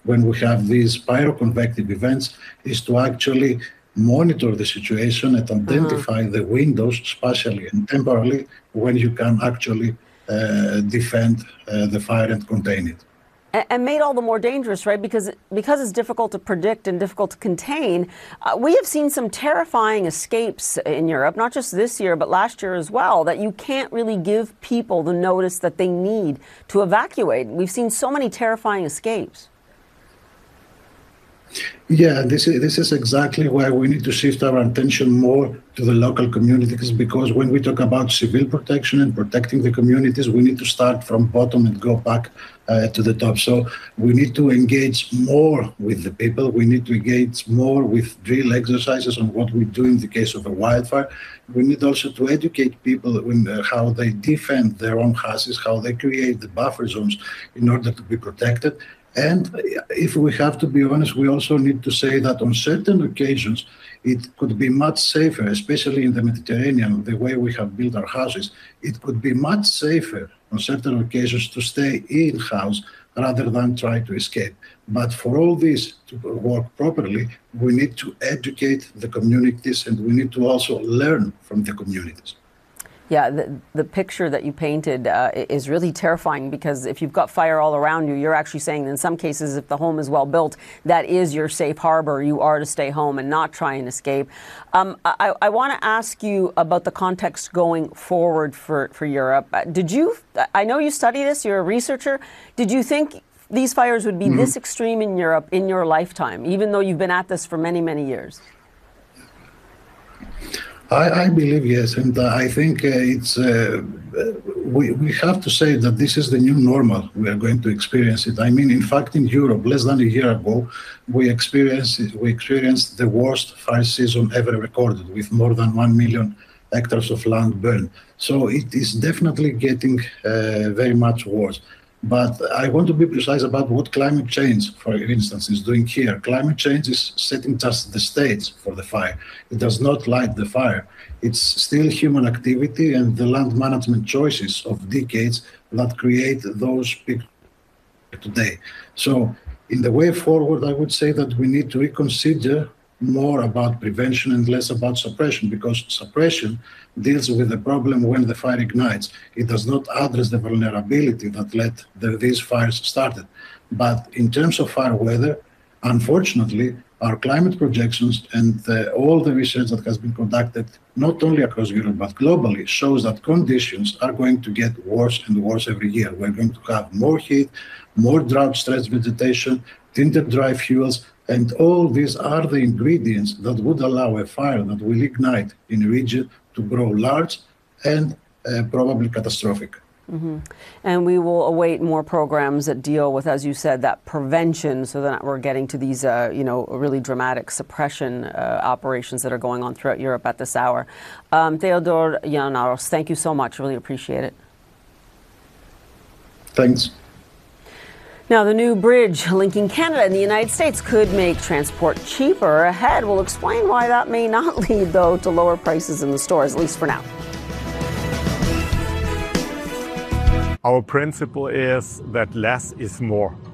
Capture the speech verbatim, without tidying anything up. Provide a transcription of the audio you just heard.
when we have these pyroconvective events is to actually monitor the situation and identify uh-huh. the windows, spatially and temporally, when you can actually uh, defend uh, the fire and contain it. And made all the more dangerous, right? Because because it's difficult to predict and difficult to contain. Uh, we have seen some terrifying escapes in Europe, not just this year, but last year as well, that you can't really give people the notice that they need to evacuate. We've seen so many terrifying escapes. Yeah, this is, this is exactly why we need to shift our attention more to the local communities, because when we talk about civil protection and protecting the communities, we need to start from bottom and go back uh, to the top. So we need to engage more with the people. We need to engage more with drill exercises on what we do in the case of a wildfire. We need also to educate people in uh, how they defend their own houses, how they create the buffer zones in order to be protected. And if we have to be honest, we also need to say that on certain occasions, it could be much safer, especially in the Mediterranean, the way we have built our houses, it could be much safer on certain occasions to stay in-house rather than try to escape. But for all this to work properly, we need to educate the communities, and we need to also learn from the communities. Yeah, the, the picture that you painted uh, is really terrifying, because if you've got fire all around you, you're actually saying that in some cases, if the home is well built, that is your safe harbor. You are to stay home and not try and escape. Um, I, I want to ask you about the context going forward for, for Europe. Did you, I know you study this, you're a researcher. Did you think these fires would be mm-hmm. this extreme in Europe in your lifetime, even though you've been at this for many, many years? I, I believe yes, and uh, I think uh, it's uh, we, we have to say that this is the new normal. We are going to experience it. I mean, in fact, in Europe, less than a year ago, we experienced we experienced the worst fire season ever recorded, with more than one million hectares of land burned. So it is definitely getting uh, very much worse. But I want to be precise about what climate change, for instance, is doing here. Climate change is setting just the stage for the fire. It does not light the fire. It's still human activity and the land management choices of decades that create those peaks today. So in the way forward, I would say that we need to reconsider more about prevention and less about suppression, because suppression deals with the problem when the fire ignites. It does not address the vulnerability that led the, these fires started. But in terms of fire weather, unfortunately, our climate projections and uh, all the research that has been conducted, not only across Europe, but globally, shows that conditions are going to get worse and worse every year. We're going to have more heat, more drought-stressed vegetation, tinted dry fuels, and all these are the ingredients that would allow a fire that will ignite in a region to grow large and uh, probably catastrophic. Mm-hmm. And we will await more programs that deal with, as you said, that prevention, so that we're getting to these, uh, you know, really dramatic suppression uh, operations that are going on throughout Europe at this hour. Um, Theodore Ioannouros, thank you so much. Really appreciate it. Thanks. Now, the new bridge linking Canada and the United States could make transport cheaper. Ahead, we'll explain why that may not lead, though, to lower prices in the stores, at least for now. Our principle is that less is more.